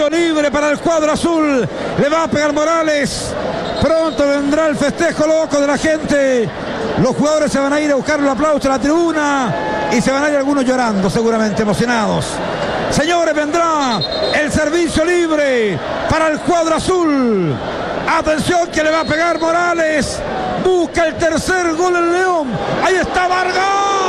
servicio libre para el cuadro azul. Le va a pegar Morales. Pronto vendrá el festejo loco de la gente. Los jugadores se van a ir a buscar el aplauso a la tribuna y se van a ir algunos llorando, seguramente emocionados. Señores, vendrá el servicio libre para el cuadro azul. Atención que le va a pegar Morales. Busca el tercer gol el León. Ahí está Vargas.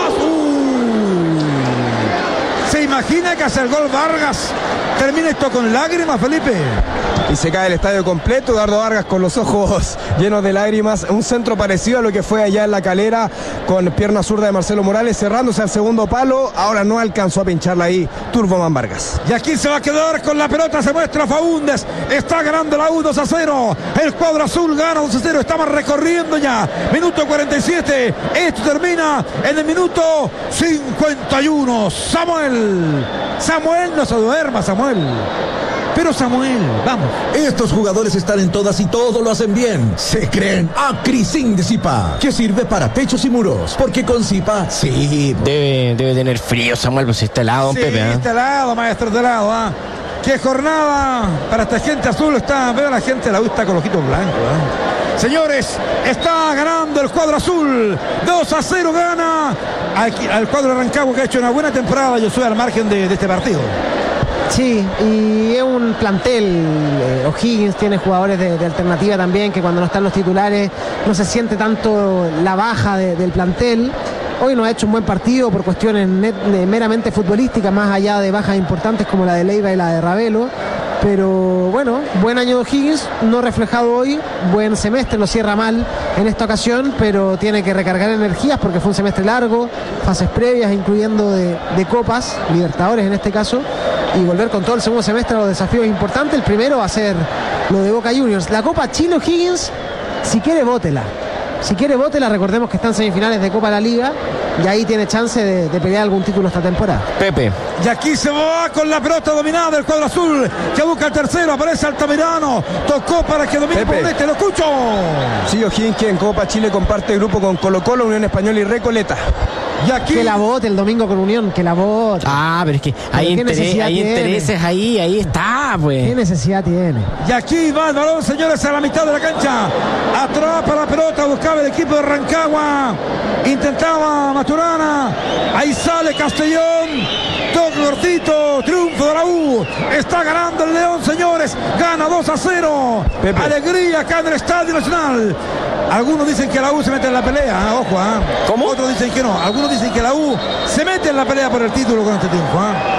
¿Se imagina que hace el gol Vargas? Termina esto con lágrimas, Felipe. Y se cae el estadio completo. Eduardo Vargas con los ojos llenos de lágrimas. Un centro parecido a lo que fue allá en La Calera, con pierna zurda de Marcelo Morales, cerrándose al segundo palo. Ahora no alcanzó a pincharla ahí Turboman Vargas. Y aquí se va a quedar con la pelota. Se muestra Faúndez. Está ganando la U 2-0. El cuadro azul gana 2-0. Estamos recorriendo ya. Minuto 47. Esto termina en el minuto 51. Samuel, no se duerma, Samuel. Pero Samuel, vamos. Estos jugadores están en todas y todo lo hacen bien. Se creen Acrisin de Zipa, que sirve para techos y muros. Porque con Zipa, sí. Debe tener frío, Samuel, pues está helado, sí, Pepe. Está helado, maestro, está helado. Qué jornada para esta gente azul. Veo a la gente de la U está con los ojitos blancos. Señores, está ganando el cuadro azul. 2-0 gana al cuadro de Rancagua, que ha hecho una buena temporada. Yo soy al margen de este partido. Sí, y es un plantel. O'Higgins tiene jugadores de alternativa también, que cuando no están los titulares no se siente tanto la baja del plantel. Hoy no ha hecho un buen partido por cuestiones meramente futbolísticas, más allá de bajas importantes como la de Leiva y la de Ravelo. Pero bueno, buen año de O'Higgins, no reflejado hoy, buen semestre, lo cierra mal en esta ocasión, pero tiene que recargar energías porque fue un semestre largo, fases previas, incluyendo de copas, Libertadores en este caso, y volver con todo el segundo semestre a los desafíos importantes. El primero va a ser lo de Boca Juniors. La Copa Chile O'Higgins, si quiere, bótela. Si quiere, bótela. Recordemos que están semifinales de Copa de la Liga y ahí tiene chance de pelear algún título esta temporada. Pepe. Y aquí se va con la pelota dominada del cuadro azul, que busca el tercero. Aparece Altamirano. Tocó para que domine Poblete. Lo escucho. Sí, O'Higgins, que en Copa Chile comparte grupo con Colo-Colo, Unión Española y Recoleta. Y aquí que la vote el domingo con Unión, que la vote. Pero es que hay intereses ahí está, pues. ¿Qué necesidad tiene? Y aquí va el balón, señores, a la mitad de la cancha. Atrapa la pelota, buscaba el equipo de Rancagua. Intentaba Maturana. Ahí sale Castellón. Toque cortito, triunfo de la U. Está ganando el León, señores. Gana 2-0. Pepe. Alegría acá en el Estadio Nacional. Algunos dicen que la U se mete en la pelea, ojo, ¿Cómo? Otros dicen que no. Algunos dicen que la U se mete en la pelea por el título con este triunfo,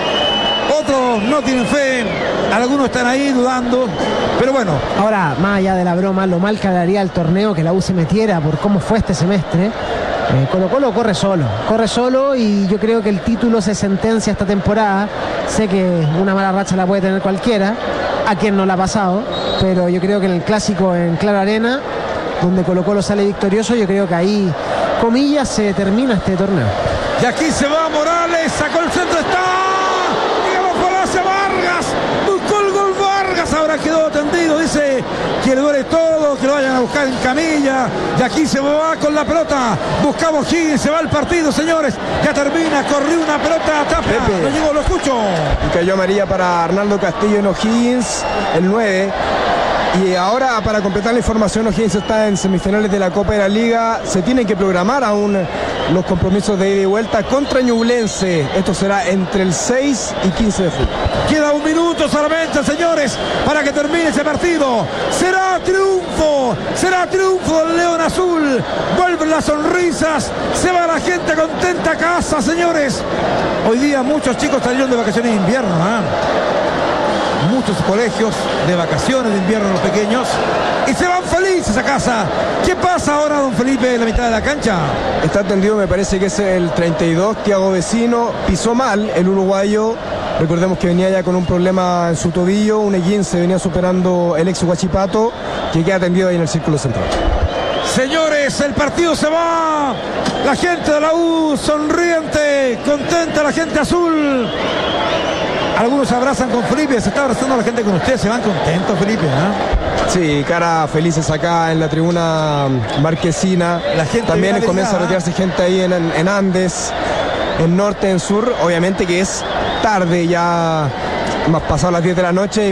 Otros no tienen fe, algunos están ahí dudando, pero bueno. Ahora, más allá de la broma, lo mal que haría el torneo que la U se metiera por cómo fue este semestre. Colo-Colo corre solo y yo creo que el título se sentencia esta temporada. Sé que una mala racha la puede tener cualquiera, a quien no la ha pasado, pero yo creo que en el clásico en Claro Arena, donde Colo-Colo sale victorioso, yo creo que ahí, comillas, se termina este torneo. Y aquí se va Morales, sacó el centro, está, digamos, hacia Vargas, buscó el gol Vargas, ahora quedó tendido, dice que le duele todo, que lo vayan a buscar en camilla. Y aquí se va con la pelota, buscamos Higgins, se va el partido, señores, ya termina, corrió una pelota a tapa, no llegó, lo escucho. Y cayó amarilla para Arnaldo Castillo en O'Higgins, el 9. Y ahora, para completar la información, O'Higgins está en semifinales de la Copa de la Liga. Se tienen que programar aún los compromisos de ida y vuelta contra Ñublense. Esto será entre el 6 y 15 de julio. Queda un minuto solamente, señores, para que termine ese partido. Será triunfo del León Azul. Vuelven las sonrisas, se va la gente contenta a casa, señores. Hoy día muchos chicos salieron de vacaciones de invierno, muchos colegios de vacaciones de invierno, los pequeños, y se van felices a casa. ¿Qué pasa ahora, don Felipe, en la mitad de la cancha? Está tendido, me parece que es el 32, Thiago Vecino. Pisó mal el uruguayo. Recordemos que venía ya con un problema en su tobillo, un esguince, venía superando el ex Huachipato, que queda tendido ahí en el círculo central. Señores, el partido se va. La gente de la U sonriente, contenta la gente azul. Algunos se abrazan con Felipe, se está abrazando a la gente con usted, se van contentos, Felipe, Sí, cara felices acá en la tribuna marquesina. La gente también comienza a retirarse gente ahí en Andes, en norte, en sur. Obviamente que es tarde, ya más pasado las 10 de la noche.